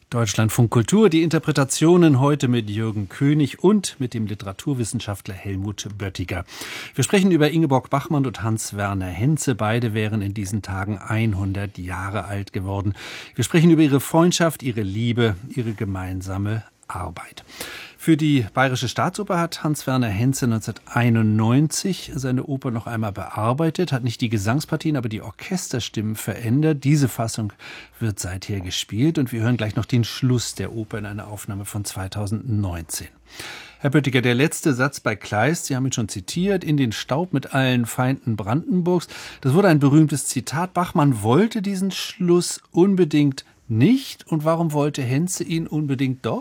Deutschlandfunk Kultur, die Interpretationen heute mit Jürgen König und mit dem Literaturwissenschaftler Helmut Böttiger. Wir sprechen über Ingeborg Bachmann und Hans-Werner Henze. Beide wären in diesen Tagen 100 Jahre alt geworden. Wir sprechen über ihre Freundschaft, ihre Liebe, ihre gemeinsame Arbeit. Für die Bayerische Staatsoper hat Hans-Werner Henze 1991 seine Oper noch einmal bearbeitet, hat nicht die Gesangspartien, aber die Orchesterstimmen verändert. Diese Fassung wird seither gespielt und wir hören gleich noch den Schluss der Oper in einer Aufnahme von 2019. Herr Böttiger, der letzte Satz bei Kleist, Sie haben ihn schon zitiert, in den Staub mit allen Feinden Brandenburgs. Das wurde ein berühmtes Zitat. Bachmann wollte diesen Schluss unbedingt nicht. Und warum wollte Henze ihn unbedingt doch?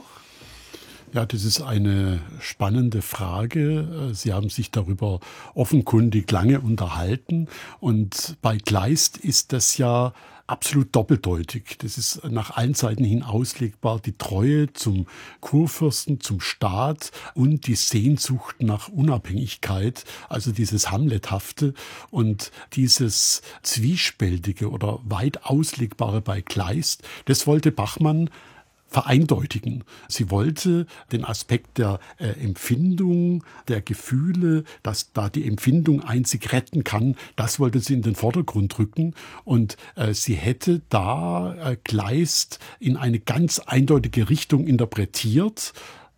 Ja, das ist eine spannende Frage. Sie haben sich darüber offenkundig lange unterhalten. Und bei Kleist ist das ja absolut doppeldeutig. Das ist nach allen Seiten hin auslegbar. Die Treue zum Kurfürsten, zum Staat und die Sehnsucht nach Unabhängigkeit, also dieses Hamlethafte und dieses Zwiespältige oder weit auslegbare bei Kleist, das wollte Bachmann vereindeutigen. Sie wollte den Aspekt der Empfindung, der Gefühle, dass da die Empfindung einzig retten kann, das wollte sie in den Vordergrund rücken. Und sie hätte da Kleist in eine ganz eindeutige Richtung interpretiert,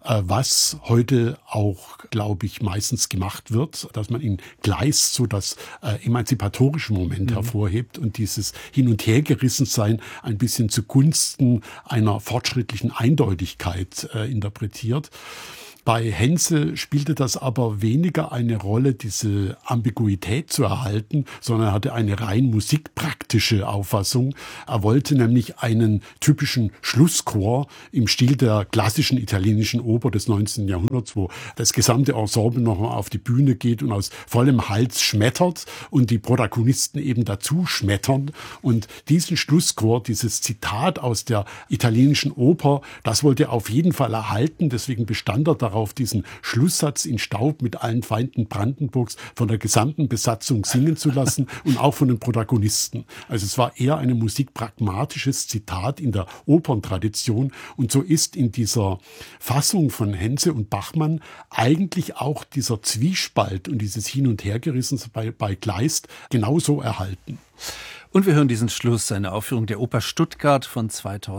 was heute auch, glaube ich, meistens gemacht wird, dass man in Kleist so das emanzipatorische Moment hervorhebt und dieses Hin- und Hergerissensein ein bisschen zugunsten einer fortschrittlichen Eindeutigkeit interpretiert. Bei Henze spielte das aber weniger eine Rolle, diese Ambiguität zu erhalten, sondern er hatte eine rein musikpraktische Auffassung. Er wollte nämlich einen typischen Schlusschor im Stil der klassischen italienischen Oper des 19. Jahrhunderts, wo das gesamte Ensemble noch mal auf die Bühne geht und aus vollem Hals schmettert und die Protagonisten eben dazu schmettern. Und diesen Schlusschor, dieses Zitat aus der italienischen Oper, das wollte er auf jeden Fall erhalten. Deswegen bestand er darauf, diesen Schlusssatz in Staub mit allen Feinden Brandenburgs von der gesamten Besatzung singen zu lassen und auch von den Protagonisten. Also es war eher ein musikpragmatisches Zitat in der Operntradition und so ist in dieser Fassung von Henze und Bachmann eigentlich auch dieser Zwiespalt und dieses Hin- und Hergerissen bei Kleist genauso erhalten. Und wir hören diesen Schluss, eine Aufführung der Oper Stuttgart von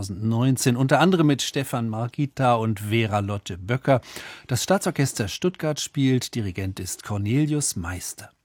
2019, unter anderem mit Stefan Margita und Vera Lotte Böcker. Das Staatsorchester Stuttgart spielt, Dirigent ist Cornelius Meister.